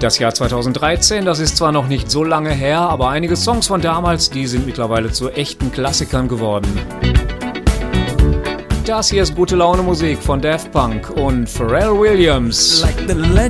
Das Jahr 2013, das ist zwar noch nicht so lange her, aber einige Songs von damals, die sind mittlerweile zu echten Klassikern geworden. Das hier ist gute Laune Musik von Daft Punk und Pharrell Williams. Like the legend